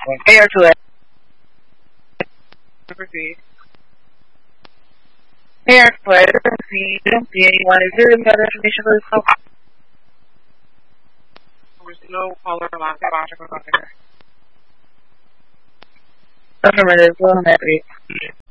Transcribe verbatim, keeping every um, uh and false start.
Hey, Arturo. Proceed. Hey, Arturo. I don't see, I don't see anyone. Is there any other information for this call? There's no caller on the bottom of the Affirmative. Go ahead, please.